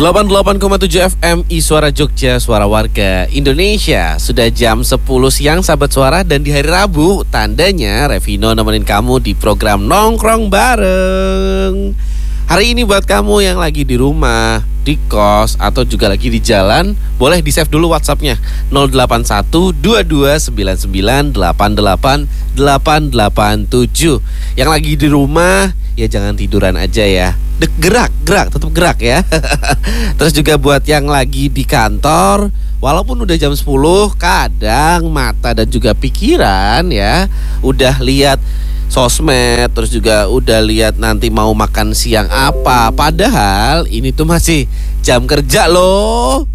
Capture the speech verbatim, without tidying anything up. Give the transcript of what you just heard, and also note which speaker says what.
Speaker 1: delapan puluh delapan koma tujuh F M I Suara Jogja, Suara Warga Indonesia. Sudah jam sepuluh siang sahabat suara, dan di hari Rabu tandanya Revino nemenin kamu di program Nongkrong Bareng. Hari ini buat kamu yang lagi di rumah, di kos, atau juga lagi di jalan, boleh di save dulu WhatsAppnya nol delapan satu dua dua sembilan sembilan delapan delapan delapan delapan tujuh. Yang lagi di rumah ya jangan tiduran aja ya, gerak, gerak, tetap gerak ya. Terus juga buat yang lagi di kantor, walaupun udah jam sepuluh, kadang mata dan juga pikiran ya udah lihat sosmed, terus juga udah lihat nanti mau makan siang apa. Padahal ini tuh masih jam kerja loh.